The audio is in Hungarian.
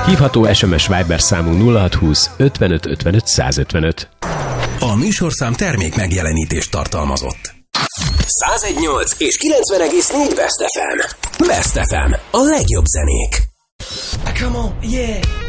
Hívható SMS Viber számunk 0620 55 55 155. A műsorszám termék megjelenítést tartalmazott. 101.8 és 90,4 Best FM. Best FM. A legjobb zenék. Come on, yeah.